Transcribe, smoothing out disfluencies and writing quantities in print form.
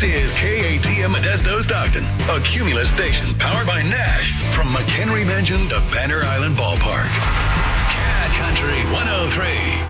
This is KATM Modesto Stockton, a Cumulus station powered by Nash from McHenry Mansion to Banner Island Ballpark. Cat Country 103.